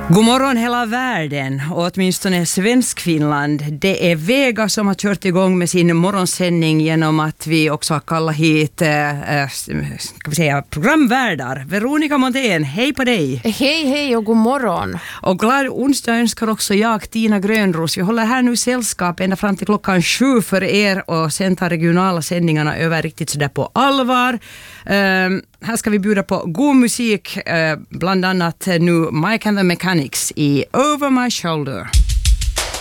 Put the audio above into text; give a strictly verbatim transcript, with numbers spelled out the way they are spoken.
God morgon hela världen, och åtminstone Svenskfinland. Det är Vega som har kört igång med sin morgonsändning genom att vi också har kallat hit äh, ska vi säga, programvärdar. Veronica Montén, hej på dig. Hej, hej och god morgon. Och glad onsdag önskar också jag, Tina Grönros. Vi håller här nu sällskap ända fram till klockan sju för er, och sen tar regionala sändningarna över riktigt sådär på allvar. Um, här ska vi bjuda på god musik, uh, bland annat nu Mike and the Mechanics i Over My Shoulder.